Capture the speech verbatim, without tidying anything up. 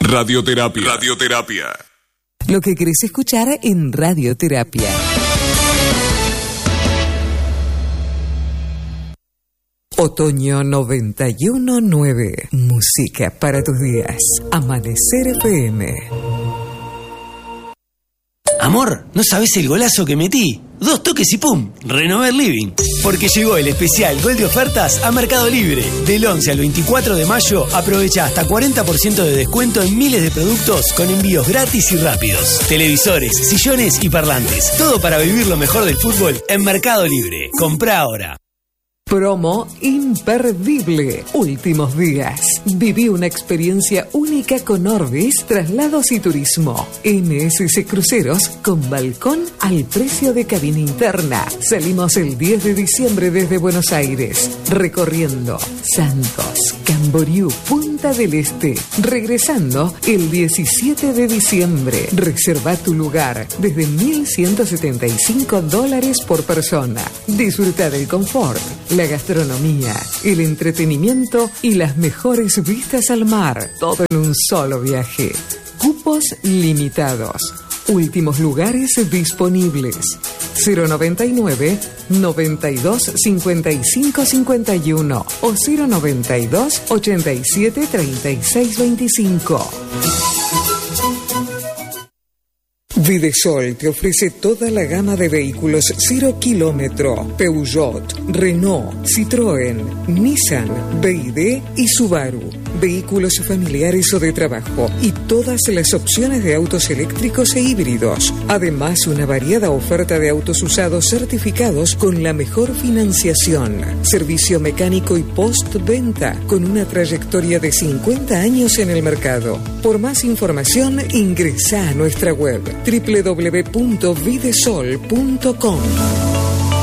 Radioterapia. Radioterapia. Lo que querés escuchar en Radioterapia. Otoño noventa y uno punto nueve. Música para tus días. Amanecer F M. Amor, ¿no sabés el golazo que metí? Dos toques y ¡pum! Renové el living. Porque llegó el especial Gol de Ofertas a Mercado Libre. Del once al veinticuatro de mayo, aprovecha hasta cuarenta por ciento de descuento en miles de productos con envíos gratis y rápidos. Televisores, sillones y parlantes. Todo para vivir lo mejor del fútbol en Mercado Libre. Comprá ahora. Promo imperdible. Últimos días. Viví una experiencia única con Orbis, traslados y turismo. N S C Cruceros con balcón al precio de cabina interna. Salimos el diez de diciembre desde Buenos Aires, recorriendo Santos, Camboriú, Punta del Este. Regresando el diecisiete de diciembre. Reserva tu lugar desde mil ciento setenta y cinco dólares por persona. Disfruta del confort, la gastronomía, el entretenimiento y las mejores vistas al mar. Todo en un solo viaje. Cupos limitados. Últimos lugares disponibles. cero noventa y nueve, noventa y dos, cincuenta y cinco, cincuenta y uno o cero noventa y dos, ochenta y siete, treinta y seis, veinticinco. Videsol te ofrece toda la gama de vehículos cero kilómetro, Peugeot, Renault, Citroën, Nissan, B Y D y Subaru. Vehículos familiares o de trabajo y todas las opciones de autos eléctricos e híbridos. Además, una variada oferta de autos usados certificados con la mejor financiación. Servicio mecánico y postventa con una trayectoria de cincuenta años en el mercado. Por más información, ingresa a nuestra web doble u doble u doble u punto videsol punto com.